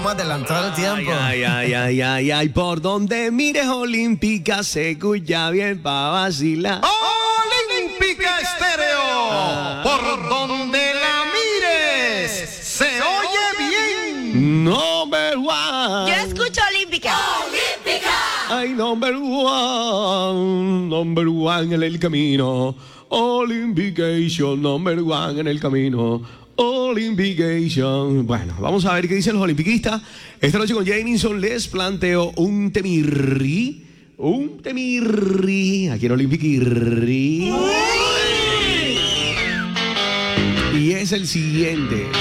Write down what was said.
estamos adelantando el tiempo. Ay, por donde mires Olímpica se escucha bien pa' vacilar. Olímpica Estéreo, por donde la mires, se oye bien. Number one. Yo escucho Olímpica. Ay, number one en el camino. Olympication, number one en el camino. Olympication. Bueno, vamos a ver qué dicen los olimpiquistas. Esta noche con Jamison les planteo un temirri. Aquí en Olympiquirri. Y es el siguiente.